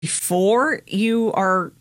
before you are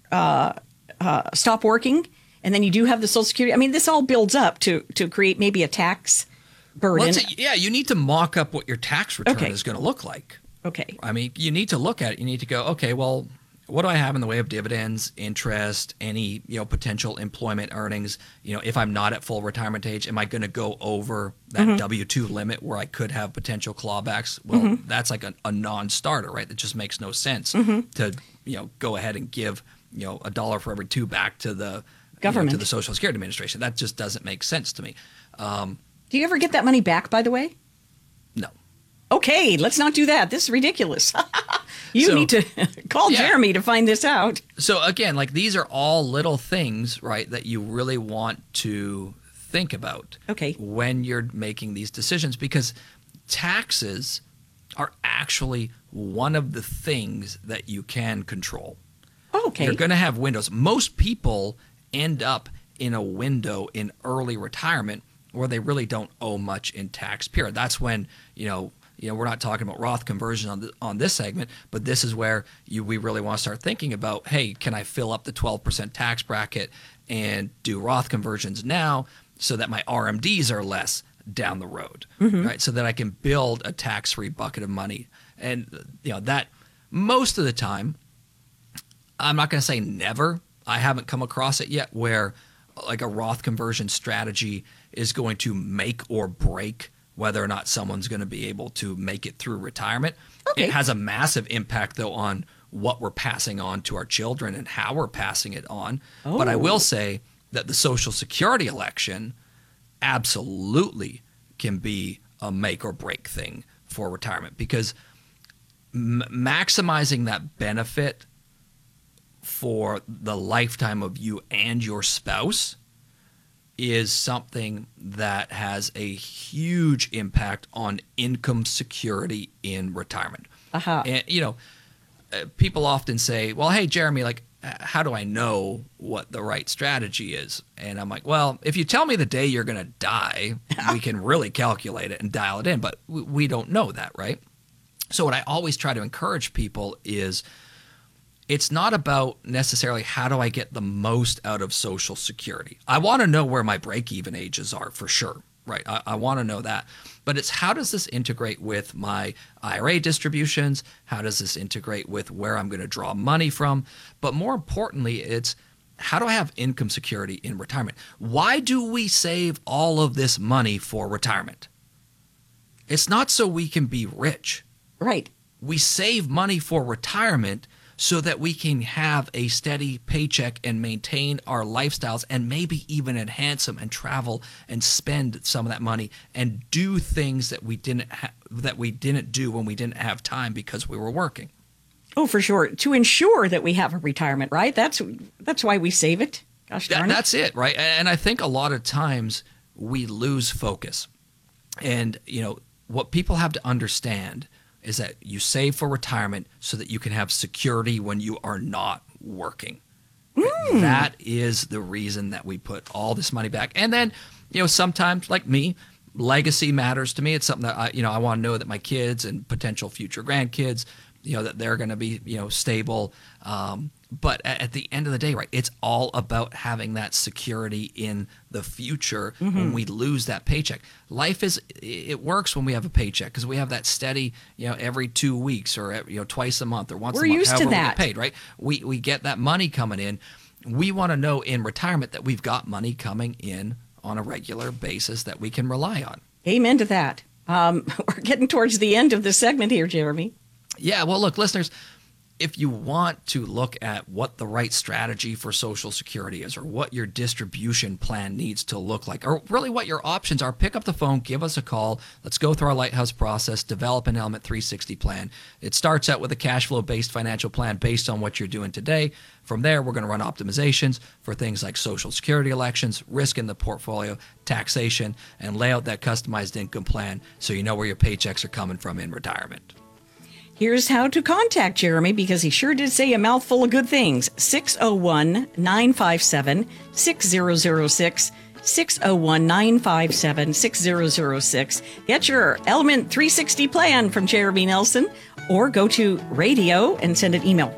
stop working, and then you do have the Social Security. I mean, this all builds up to create maybe a tax burden. Yeah, you need to mock up what your tax return Okay. is going to look like. Okay. I mean, you need to look at it. You need to go, okay, well, what do I have in the way of dividends, interest, any, potential employment earnings? If I'm not at full retirement age, am I going to go over that W-2 limit where I could have potential clawbacks? Well, that's like a non-starter, right? That just makes no sense to, go ahead and give, a dollar for every two back to the government, to the Social Security Administration. That just doesn't make sense to me. Do you ever get that money back, by the way? No. Okay, let's not do that. This is ridiculous. You need to call Jeremy to find this out. So again, like these are all little things, right, that you really want to think about when you're making these decisions, because taxes are actually one of the things that you can control. Okay. You're going to have windows. Most people end up in a window in early retirement where they really don't owe much in tax period. That's when, we're not talking about Roth conversion on this segment, but this is where we really want to start thinking about, hey, can I fill up the 12% tax bracket and do Roth conversions now so that my RMDs are less down the road, right? So that I can build a tax-free bucket of money. And, that most of the time, I'm not going to say never. I haven't come across it yet where like a Roth conversion strategy is going to make or break whether or not someone's going to be able to make it through retirement. Okay. It has a massive impact, though, on what we're passing on to our children and how we're passing it on. Oh. But I will say that the Social Security election absolutely can be a make or break thing for retirement, because maximizing that benefit for the lifetime of you and your spouse is something that has a huge impact on income security in retirement. And, people often say, well, hey, Jeremy, like, how do I know what the right strategy is? And I'm like, well, if you tell me the day you're going to die, we can really calculate it and dial it in, but we don't know that, right? So what I always try to encourage people is it's not about necessarily how do I get the most out of Social Security. I want to know where my break-even ages are for sure, right? I want to know that. But it's how does this integrate with my IRA distributions? How does this integrate with where I'm going to draw money from? But more importantly, it's how do I have income security in retirement? Why do we save all of this money for retirement? It's not so we can be rich. Right. We save money for retirement so that we can have a steady paycheck and maintain our lifestyles and maybe even enhance them and travel and spend some of that money and do things that we didn't do when we didn't have time because we were working. Oh, for sure. To ensure that we have a retirement, right? That's why we save it. Gosh darn it. That's it, right? And I think a lot of times we lose focus. And, what people have to understand is that you save for retirement so that you can have security when you are not working. That is the reason that we put all this money back. And then, sometimes, like me, legacy matters to me. It's something that I want to know that my kids and potential future grandkids, that they're going to be, stable. But at the end of the day, right, it's all about having that security in the future when we lose that paycheck. Life it works when we have a paycheck because we have that steady, every 2 weeks or, twice a month or once a month. We're used to that. We get paid, right? We get that money coming in. We want to know in retirement that we've got money coming in on a regular basis that we can rely on. Amen to that. We're getting towards the end of the segment here, Jeremy. Yeah, well, look, listeners, if you want to look at what the right strategy for Social Security is or what your distribution plan needs to look like or really what your options are, pick up the phone, give us a call. Let's go through our Lighthouse process, develop an Element 360 plan. It starts out with a cash flow-based financial plan based on what you're doing today. From there, we're going to run optimizations for things like Social Security elections, risk in the portfolio, taxation, and lay out that customized income plan so you know where your paychecks are coming from in retirement. Here's how to contact Jeremy, because he sure did say a mouthful of good things. 601-957-6006. 601-957-6006. Get your Element 360 plan from Jeremy Nelson, or go to radio and send an email,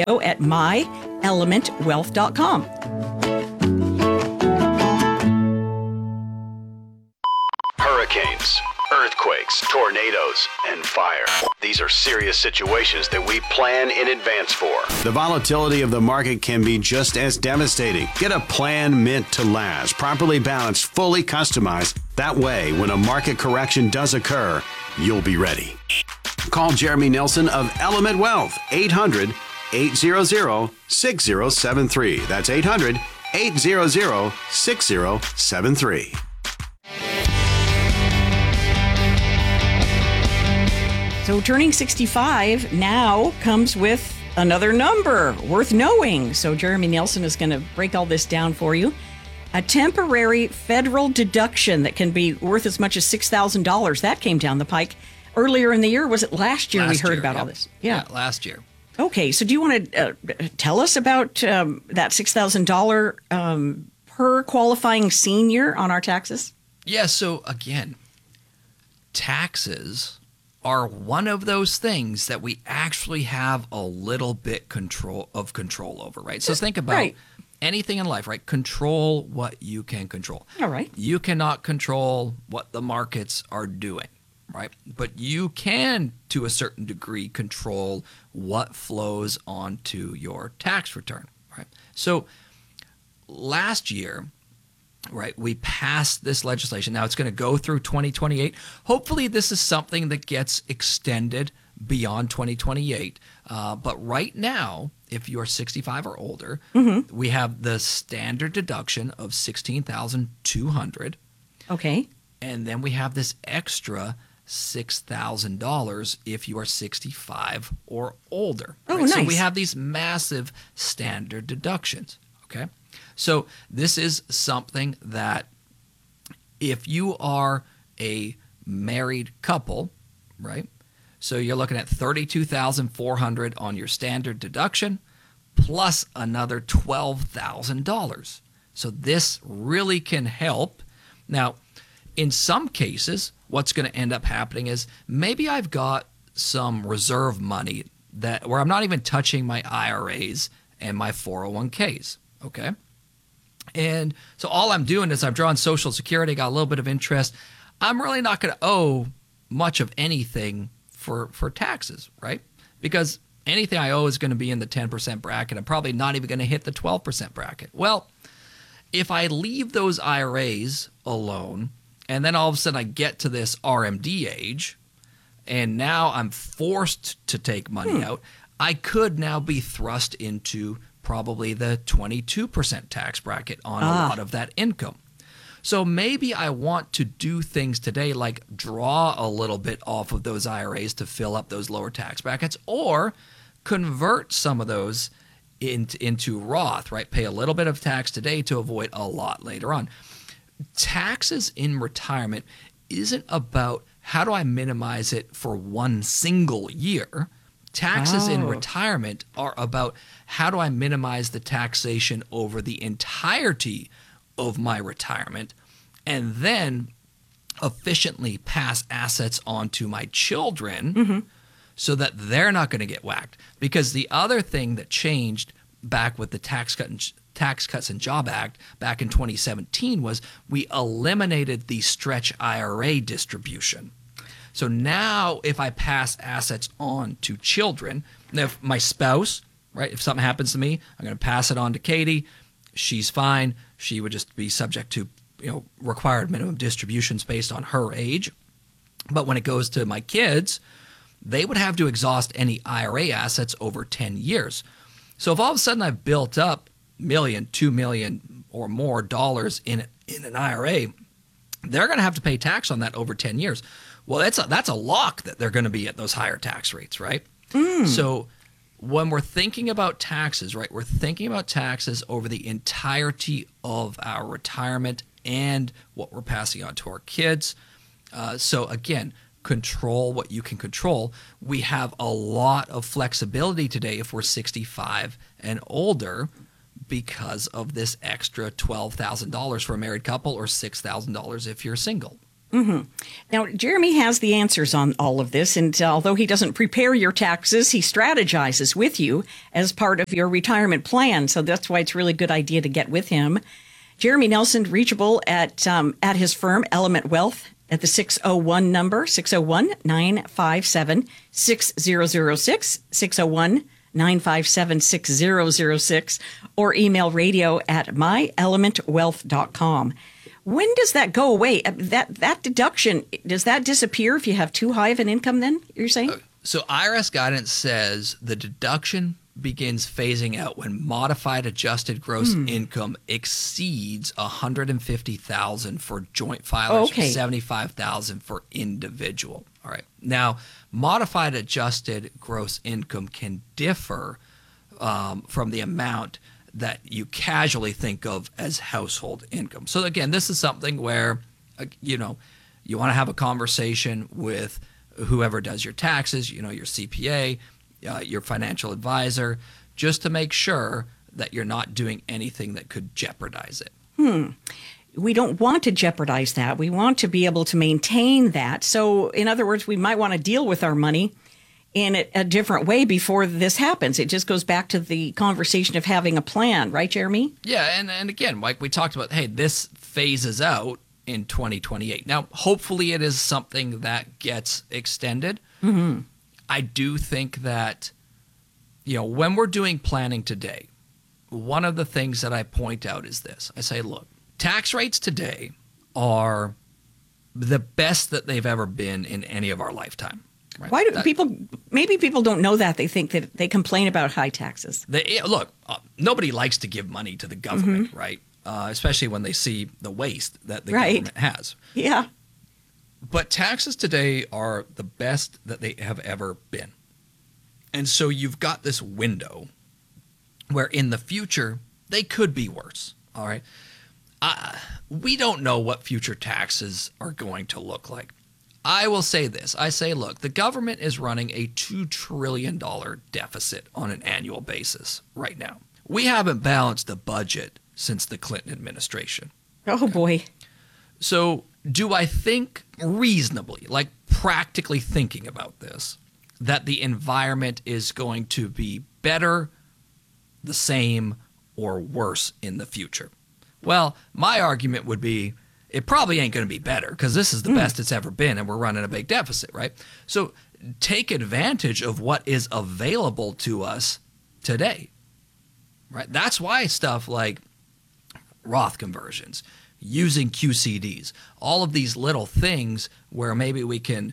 radio@myelementwealth.com. Hurricanes, earthquakes, tornadoes, and fire. These are serious situations that we plan in advance for. The volatility of the market can be just as devastating. Get a plan meant to last, properly balanced, fully customized. That way, when a market correction does occur, you'll be ready. Call Jeremy Nelson of Element Wealth, 800-800-6073. That's 800-800-6073. So turning 65 now comes with another number worth knowing. So Jeremy Nelson is going to break all this down for you. A temporary federal deduction that can be worth as much as $6,000. That came down the pike earlier in the year. Was it last year we heard about all this? Yeah, last year. Okay, so do you want to tell us about that $6,000 per qualifying senior on our taxes? Yeah, so again, taxes are one of those things that we actually have a little bit control over, right? So think about anything in life, right? Control what you can control. All right. You cannot control what the markets are doing, right? But you can, to a certain degree, control what flows onto your tax return, right? So last year, right, we passed this legislation. Now it's going to go through 2028. Hopefully this is something that gets extended beyond 2028. But right now, if you're 65 or older, we have the standard deduction of $16,200. Okay. And then we have this extra $6,000 if you are 65 or older. Oh, right? nice. So we have these massive standard deductions, okay? So this is something that if you are a married couple, right? So you're looking at $32,400 on your standard deduction plus another $12,000. So this really can help. Now, in some cases, what's going to end up happening is maybe I've got some reserve money that where I'm not even touching my IRAs and my 401ks, okay? And so all I'm doing is I've drawn Social Security, got a little bit of interest. I'm really not going to owe much of anything for taxes, right? Because anything I owe is going to be in the 10% bracket. I'm probably not even going to hit the 12% bracket. Well, if I leave those IRAs alone, and then all of a sudden I get to this RMD age, and now I'm forced to take money out, I could now be thrust into probably the 22% tax bracket on a lot of that income. So maybe I want to do things today like draw a little bit off of those IRAs to fill up those lower tax brackets, or convert some of those into Roth, right? Pay a little bit of tax today to avoid a lot later on. Taxes in retirement isn't about how do I minimize it for one single year. Taxes in retirement are about how do I minimize the taxation over the entirety of my retirement, and then efficiently pass assets on to my children so that they're not going to get whacked. Because the other thing that changed back with the Tax Cuts and Jobs Act back in 2017 was we eliminated the stretch IRA distribution. So now if I pass assets on to children, if my spouse, right, if something happens to me, I'm going to pass it on to Katie. She's fine. She would just be subject to, required minimum distributions based on her age. But when it goes to my kids, they would have to exhaust any IRA assets over 10 years. So if all of a sudden I've built up $1 million, $2 million or more dollars in an IRA, they're going to have to pay tax on that over 10 years. Well, that's a lock that they're going to be at those higher tax rates, right? So when we're thinking about taxes, right, we're thinking about taxes over the entirety of our retirement and what we're passing on to our kids. So again, control what you can control. We have a lot of flexibility today if we're 65 and older because of this extra $12,000 for a married couple or $6,000 if you're single. Now, Jeremy has the answers on all of this, and although he doesn't prepare your taxes, he strategizes with you as part of your retirement plan. So that's why it's a really good idea to get with him. Jeremy Nelson, reachable at his firm, Element Wealth, at the 601 number, 601-957-6006, 601-957-6006, or email radio@myelementwealth.com. When does that go away? That deduction, does that disappear if you have too high of an income then, you're saying? So IRS guidance says the deduction begins phasing out when modified adjusted gross income exceeds $150,000 for joint filers, $75,000 for individual. All right. Now, modified adjusted gross income can differ from the amount that you casually think of as household income. So again, this is something where, you want to have a conversation with whoever does your taxes, your CPA, your financial advisor, just to make sure that you're not doing anything that could jeopardize it. We don't want to jeopardize that. We want to be able to maintain that. So in other words, we might want to deal with our money in a different way before this happens. It just goes back to the conversation of having a plan, right, Jeremy? Yeah, and again, like we talked about, hey, this phases out in 2028. Now, hopefully it is something that gets extended. I do think that, when we're doing planning today, one of the things that I point out is this. I say, look, tax rates today are the best that they've ever been in any of our lifetime. Right? Why do maybe people don't know that. They think that they complain about high taxes. Nobody likes to give money to the government, right? Especially when they see the waste that the government has. Yeah. But taxes today are the best that they have ever been. And so you've got this window where in the future, they could be worse, all right? We don't know what future taxes are going to look like. I will say this. I say, look, the government is running a $2 trillion deficit on an annual basis right now. We haven't balanced the budget since the Clinton administration. Oh, boy. So do I think reasonably, like practically thinking about this, that the environment is going to be better, the same, or worse in the future? Well, my argument would be it probably ain't going to be better because this is the best it's ever been and we're running a big deficit, right? So take advantage of what is available to us today, right? That's why stuff like Roth conversions, using QCDs, all of these little things where maybe we can,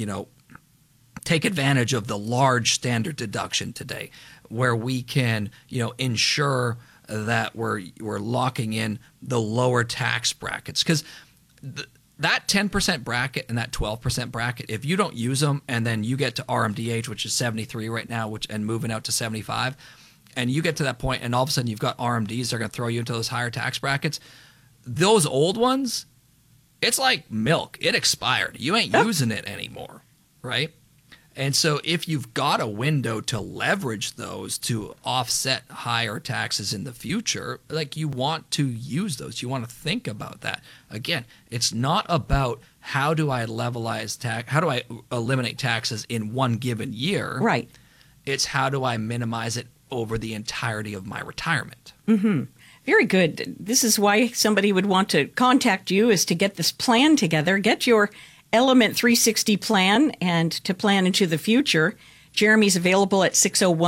take advantage of the large standard deduction today, where we can, ensure that we're locking in the lower tax brackets. Because that 10% bracket and that 12% bracket, if you don't use them and then you get to RMDH, which is 73 right now, and moving out to 75, and you get to that point and all of a sudden you've got RMDs, they're going to throw you into those higher tax brackets. Those old ones, it's like milk. It expired. You ain't using it anymore, right? And so if you've got a window to leverage those to offset higher taxes in the future, like you want to use those. You want to think about that. Again, it's not about how do I levelize tax, how do I eliminate taxes in one given year. Right. It's how do I minimize it over the entirety of my retirement. Very good. This is why somebody would want to contact you, is to get this plan together, get your Element 360 plan, and to plan into the future. Jeremy's available at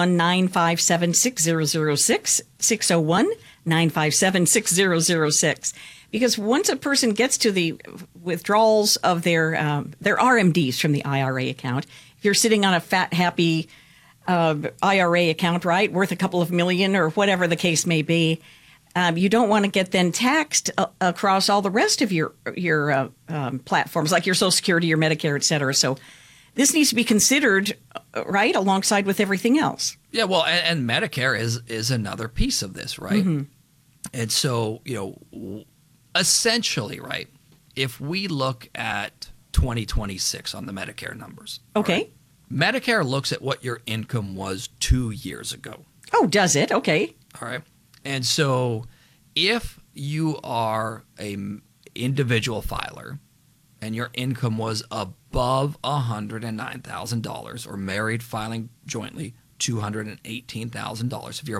601-957-6006, 601-957-6006. Because once a person gets to the withdrawals of their RMDs from the IRA account, if you're sitting on a fat, happy IRA account, right, worth a couple of million or whatever the case may be, you don't want to get then taxed across all the rest of your platforms, like your Social Security, your Medicare, et cetera. So this needs to be considered, right, alongside with everything else. Yeah, well, and Medicare is another piece of this, right? And so, essentially, right, if we look at 2026 on the Medicare numbers. Okay. Right, Medicare looks at what your income was 2 years ago. Oh, does it? Okay. All right. And so if you are an individual filer and your income was above $109,000, or married filing jointly, $218,000. If you're